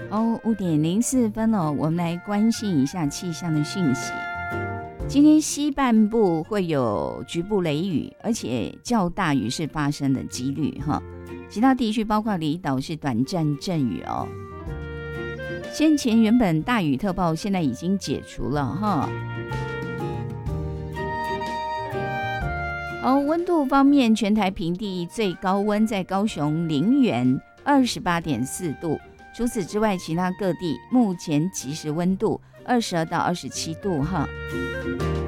5:04哦，我们来关心一下气象的讯息。今天西半部会有局部雷雨，而且较大雨势发生的几率哈。其他地区包括离岛是短暂阵雨哦。先前原本大雨特报现在已经解除了哈。温度方面，全台平地最高温在高雄林园28.4度，除此之外，其他各地目前即时温度22到27度哈。